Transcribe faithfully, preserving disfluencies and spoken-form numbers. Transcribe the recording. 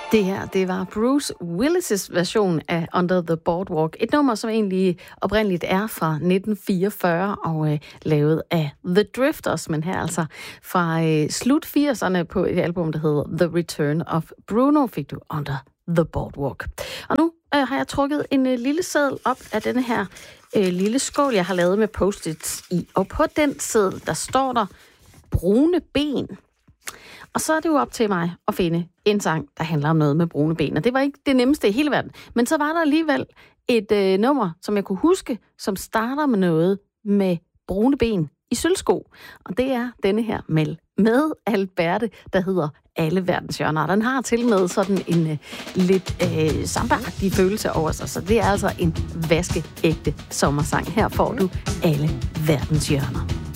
Det her, det var Bruce Willis' version af Under the Boardwalk. Et nummer, som egentlig oprindeligt er fra nitten fireogfyrre og øh, lavet af The Drifters, men her altså fra øh, slut firserne på et album, der hedder The Return of Bruno, fik du Under the Boardwalk. Og nu øh, har jeg trukket en øh, lille seddel op af denne her øh, lille skål, jeg har lavet med post-its i. Og på den seddel, der står der brune ben. Og så er det jo op til mig at finde en sang, der handler om noget med brune ben. Og det var ikke det nemmeste i hele verden. Men så var der alligevel et øh, nummer, som jeg kunne huske, som starter med noget med brune ben i sølvsko. Og det er denne her med, med Alberte, der hedder Alle verdens hjørner. Den har til med sådan en øh, lidt øh, samba-agtig følelse over sig. Så det er altså en vaskeægte sommersang. Her får du Alle verdens hjørner.